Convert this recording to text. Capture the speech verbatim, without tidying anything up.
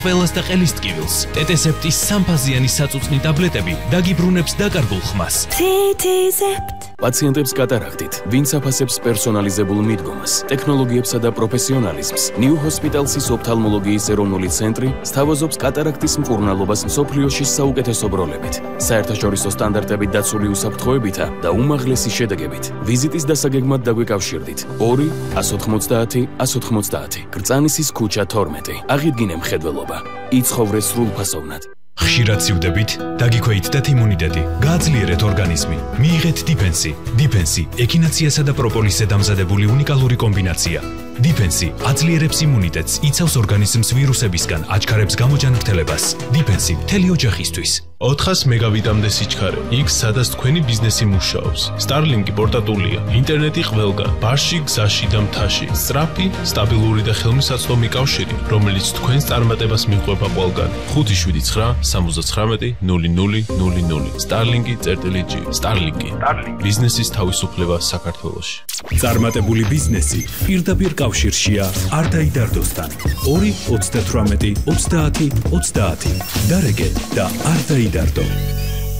ყველას და ყელის ტკივილს, ტეტესეპტის სამფაზიანი საწუწნი ტაბლეტები დაგიბრუნებს დაკარგულ ხმას. პაციენტებს კატარაქტით, ვინც აფასებს პერსონალიზებულ მიდგომას, ტექნოლოგიებსა და პროფესიონალიზმს, New Hospital-ის ოფთალმოლოგიის ეროვნული ცენტრი სთავაზობს კატარაქტის მკურნალობას მსოფლიოში საუკეთესო ბროლებით, საერთაშორისო სტანდარტებით დაცული უსაფრთხოებითა და უმაღლესი შედეგებით. ვიზიტის დასაგეგმად დაგვიკავშირდით ორი ათას ოცდაათი ათას ოცდაათი, გრწანისის ქუჩა თორმეტი. აღიდგინე მხედველობა, იცხოვრე სრულფასოვნად. ხშირად სივდებით, დაგიქვეითდეთ იმუნიტეტი, გააძლიერეთ ორგანიზმი. მიიღეთ დიფენსი. დიფენსი ექინაციასა და პროპოლისზე დამზადებული უნიკალური კომბინაცია. დიფენსი აძლიერებს იმუნიტეტს, იცავს ორგანიზმს ვირუსებისგან, აჩქარებს გამოჯანმრთელებას. დიფენსი მთელი ოჯახისთვის. ოთხას მეგაბიტამდე სიჩქარე, იქ სადაც თქვენი ბიზნესი მუშაობს. Starlink-ი პორტატულია, ინტერნეტი ყველგან, ბარში, გზაში და მთაში. სწრაფი, სტაბილური და ხელმისაწვდომი კავშირი, რომელიც თქვენს წარმატებას მიყვება ყველგან. ხუთი შვიდი ცხრა სამოცდათხრამეტი ნული ნული ნული ნული. Starlink-ი.G. Starlink-ი. ბიზნესის თავისუფლება საქართველოში. წარმატებული ბიზნესი პირდაპირ კავშირშია არ დაიდარდოსთან. ორი ოცდათვრამეტი ოცდაათი ოცდაათი. დარეგე და არ დაიდარდო.